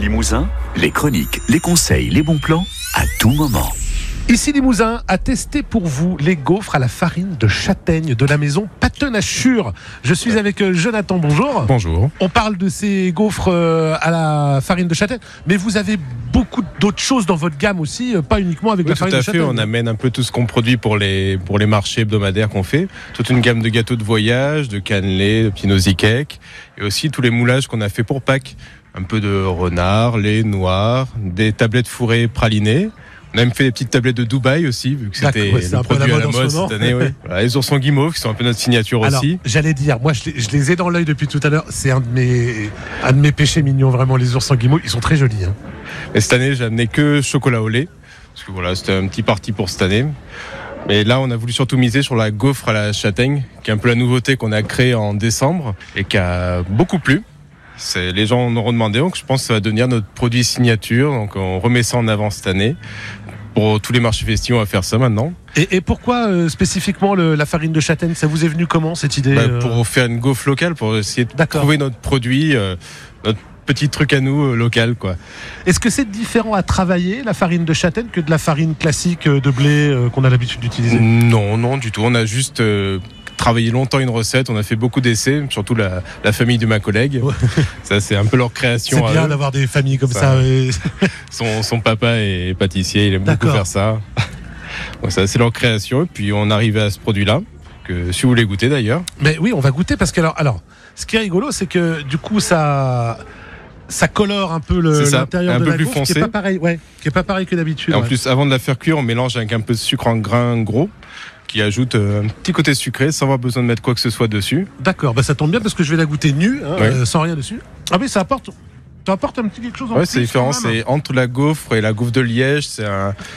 Limousin, les chroniques, les conseils, les bons plans, à tout moment. Ici Limousin a testé pour vous les gaufres à la farine de châtaigne de la maison Patenachur. Je suis avec Jonathan, bonjour. Bonjour. On parle de ces gaufres à la farine de châtaigne, mais vous avez beaucoup d'autres choses dans votre gamme aussi, pas uniquement avec la farine de châtaigne. Tout à fait, on amène un peu tout ce qu'on produit pour les marchés hebdomadaires qu'on fait. Toute une gamme de gâteaux de voyage, de cannelés, de petits nosy cakes, et aussi tous les moulages qu'on a fait pour Pâques. Un peu de renard, lait noir, des tablettes fourrées pralinées. On a même fait des petites tablettes de Dubaï aussi, vu que c'était le produit à la mode cette année. Oui. Voilà, les oursons guimauves qui sont un peu notre signature. Alors, aussi. J'allais dire, moi je les ai dans l'œil depuis tout à l'heure. C'est un de mes péchés mignons, vraiment, les oursons guimauves. Ils sont très jolis. Hein. Et cette année, j'ai amené que chocolat au lait. Parce que voilà, c'était un petit parti pour cette année. Mais là, on a voulu surtout miser sur la gaufre à la châtaigne, qui est un peu la nouveauté qu'on a créée en décembre et qui a beaucoup plu. Les gens en auront demandé, donc je pense que ça va devenir notre produit signature. Donc on remet ça en avant cette année. Pour tous les marchés festifs, on va faire ça maintenant. Et pourquoi spécifiquement la farine de châtaigne? Ça vous est venu comment cette idée? Pour faire une gaufre locale, pour essayer de trouver notre produit, notre petit truc à nous local, quoi. Est-ce que c'est différent à travailler, la farine de châtaigne, que de la farine classique de blé qu'on a l'habitude d'utiliser? Non, du tout. On a juste travaillé longtemps une recette, on a fait beaucoup d'essais, surtout la famille de ma collègue. Ouais. Ça, c'est un peu leur création. C'est bien d'avoir des familles comme ça. Son papa est pâtissier, il aime beaucoup faire ça. Donc ça, c'est leur création. Et puis on arrive à ce produit-là, que si vous voulez goûter d'ailleurs. Mais oui, on va goûter parce que alors, ce qui est rigolo, c'est que du coup ça colore un peu l'intérieur de la gaufre, qui est pas pareil, qui est pas pareil que d'habitude. Et en plus, avant de la faire cuire, on mélange avec un peu de sucre en grains gros, qui ajoute un petit côté sucré sans avoir besoin de mettre quoi que ce soit dessus. D'accord, ça tombe bien parce que je vais la goûter nue, sans rien dessus. Ah oui, ça apporte un petit quelque chose en plus. Ouais, c'est différent, c'est entre la gaufre et la gaufre de Liège, c'est un